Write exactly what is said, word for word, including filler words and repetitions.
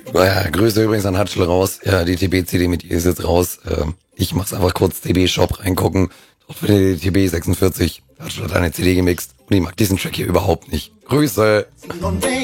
Naja, Grüße übrigens an Hatschel raus. Ja, die T B-C D mit ihr ist jetzt raus. Ähm, ich mach's einfach kurz T B-Shop reingucken. Dort findet ihr die T B sechsundvierzig. Hatschel hat eine C D gemixt und ich mag diesen Track hier überhaupt nicht. Grüße!